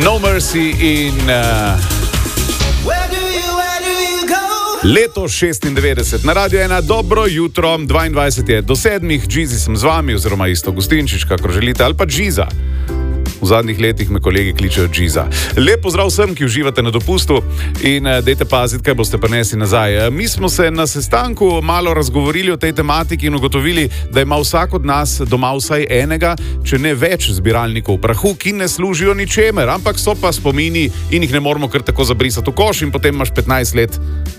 No Mercy in leto 96 na Radio 1. Dobro jutro, 22 je do 7. Džizi sem z vami, oziroma isto Gustinčič, kakor želite, ali pa Džiza. V zadnjih letih me kolegi kličejo Džiza. Lep pozdrav vsem, ki uživate na dopustu in dajte paziti, kaj boste prinesli nazaj. Mi smo se na sestanku malo razgovorili o tej tematiki in ugotovili, da ima vsak od nas doma vsaj enega, če ne več zbiralnikov prahu, ki ne služijo ničemer, ampak so pa spomini in jih ne moramo kar tako zabrisati v koš in potem imaš 15 let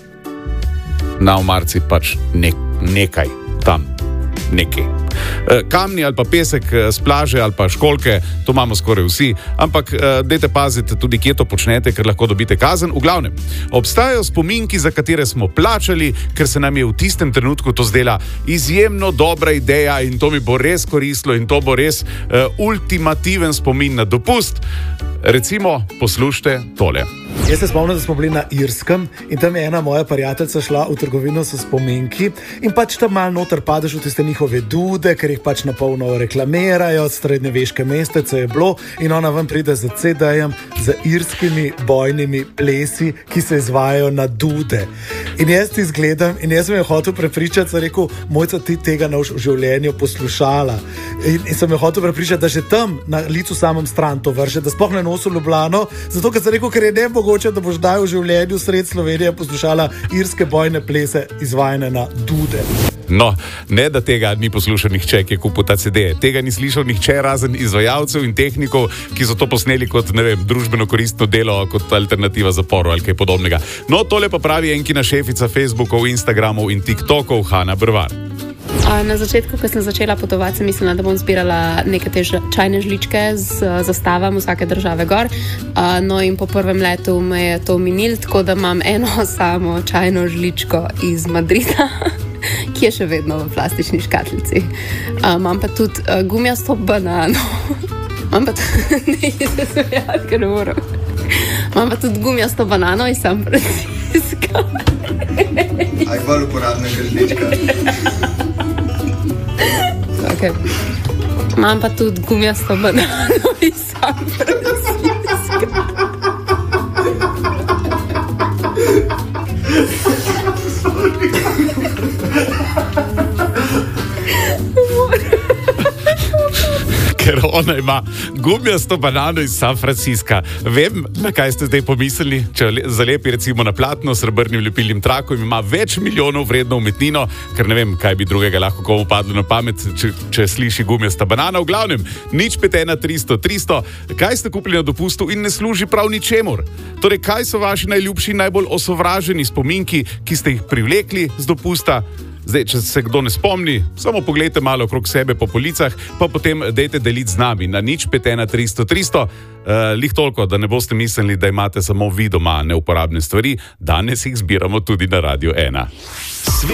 na omarci pač nekaj tam, nekaj. Kamni ali pa pesek z plaže ali pa školjke, to imamo skoraj vsi, ampak dajte paziti tudi, kje to počnete, ker lahko dobite kazen. V glavnem, obstajajo spominki, za katere smo plačali, ker se nam je v tistem trenutku to zdela izjemno dobra ideja in to mi bo res koristilo in to bo res ultimativen spomin na dopust. Recimo, poslušajte tole. Jaz se spomnim, da smo bili na Irskem in tam je ena moja prijateljica šla v trgovino s spominki in pač tam malo noter padeš v tiste njihove dude, ker jih pač na polno reklamirajo, srednjeveške mestece je bilo in ona ven pride z CD-jem z irskimi bojnimi plesi, ki se izvajajo na dude. In jaz ti zgledam in jaz sem jo hotel prepričati, sem rekel, Mojca, ti tega ne boš v življenju poslušala. In sem jo hotel prepričati, da že tam na licu samem stran to vrše, da sploh ne nosi v Ljubljano, zato ker sem rekel, ker je nemogoče, da boš daj v življenju sred Slovenije poslušala irske bojne plese izvajane na dude. No, ne da tega ni poslušal nihče, ki je kupil ta CD. Tega ni slišal nihče razen izvajalcev in tehnikov, ki so to posneli kot, ne vem, družbeno koristno delo, kot alternativa zaporu ali kaj podobnega. No, tole pa pravi enkina šefica Facebookov, Instagramov in TikTokov, Hana Brvar. Na začetku, ko sem začela potovati, sem mislila, da bom zbirala neke te čajne žličke z zastavami vsake države gor. No in po prvem letu me je to minilo, tako da imam eno samo čajno žličko iz Madrida, ki je še vedno v plastični škatlici. Imam pa tudi gumijasto banano. Imam pa tudi, ne se smejati, ker ne moram. Imam pa tudi gumijasto banano iz San Francisca. Aj bolj uporabnega žlička. Okay. Imam pa tudi gumijasto banano iz San Francisca. Ker ona ima gumijasto banano iz San Francisca. Vem, na kaj ste zdaj pomislili, če zalepi recimo na platno s srebrnim lepilnim trakom, ima več milijonov vredno umetnino, ker ne vem, kaj bi drugega lahko komu padlo na pamet, če sliši gumijasta banana. V glavnem, 051-300-300, kaj ste kupili na dopustu in ne služi prav ničemur? Torej, kaj so vaši najljubši, najbolj osovraženi spominki, ki ste jih privlekli z dopusta? Zdaj, če se kdo ne spomni, samo pogledajte malo okrog sebe po policah, pa potem dejte deliti z nami na 051-300-300. Lih toliko, da ne boste mislili, da imate samo vi doma neuporabne stvari, danes jih zbiramo tudi na Radio 1.